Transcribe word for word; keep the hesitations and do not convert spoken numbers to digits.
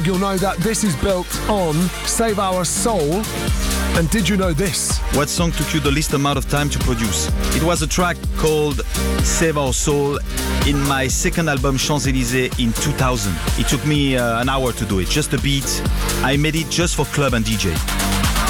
You'll know that this is built on Save Our Soul. And did you know this? What song took you the least amount of time to produce? It was a track called Save Our Soul in my second album Champs-Élysées in two thousand. It took me uh, an hour to do it, just a beat. I made it just for club and D J.